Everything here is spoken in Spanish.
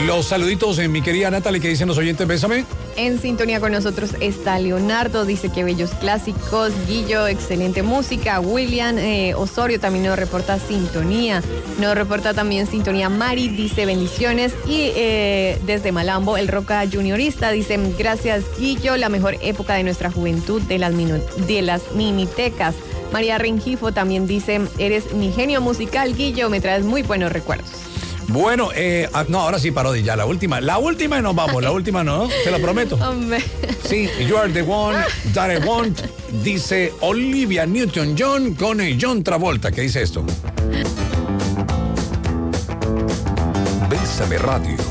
Los saluditos en mi querida Natalie, que dicen los oyentes, bésame. En sintonía con nosotros está Leonardo, dice que bellos clásicos. Guillo, excelente música. William Osorio también nos reporta sintonía. Nos reporta también sintonía Mari, dice bendiciones. Y desde Malambo, el Roca Juniorista, dice gracias Guillo, la mejor época de nuestra juventud de las minitecas. María Rengifo también dice, eres mi genio musical, Guillo, me traes muy buenos recuerdos. Bueno, no, ahora sí, Parodi, ya la última y nos vamos, la última no, te lo prometo. Hombre. Sí, you are the one that I want, dice Olivia Newton-John con John Travolta, ¿qué dice esto? Bésame Radio.